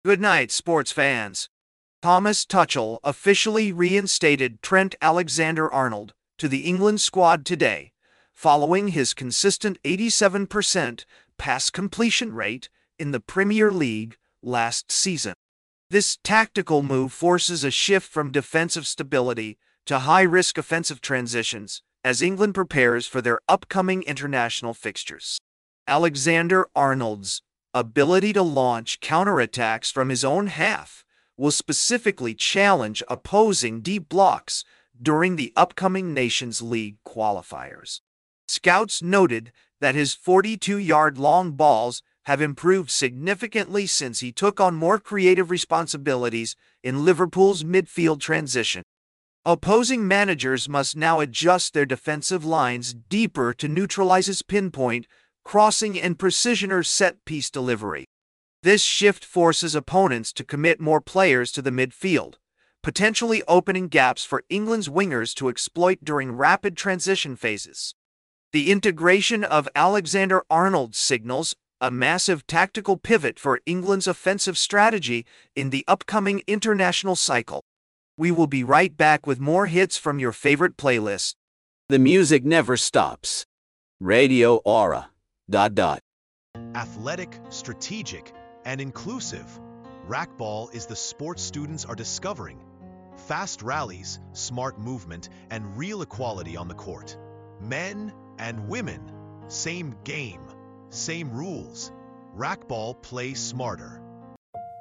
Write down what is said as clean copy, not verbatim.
Good night, sports fans. Thomas Tuchel officially reinstated Trent Alexander-Arnold to the England squad today, following his consistent 87% pass completion rate in the Premier League last season. This tactical move forces a shift from defensive stability to high-risk offensive transitions as England prepares for their upcoming international fixtures. Alexander-Arnold's ability to launch counterattacks from his own half will specifically challenge opposing deep blocks during the upcoming Nations League qualifiers. Scouts noted that his 42-yard long balls have improved significantly since he took on more creative responsibilities in Liverpool's midfield transition. Opposing managers must now adjust their defensive lines deeper to neutralize his pinpoint, crossing and precisioner set-piece delivery. This shift forces opponents to commit more players to the midfield, potentially opening gaps for England's wingers to exploit during rapid transition phases. The integration of Alexander-Arnold signals a massive tactical pivot for England's offensive strategy in the upcoming international cycle. We will be right back with more hits from your favorite playlist. The music never stops. Radio Aura. ... Athletic, strategic, and inclusive, racquetball is the sport students are discovering. Fast rallies, smart movement, and real equality on the court. Men and women, same game, same rules. Racquetball plays smarter.